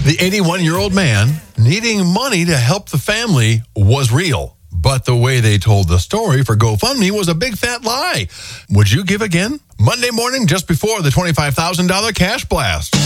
The 81-year-old man needing money to help the family was real. But the way they told the story for GoFundMe was a big fat lie. Would you give again? Monday morning, just before the $25,000 cash blast.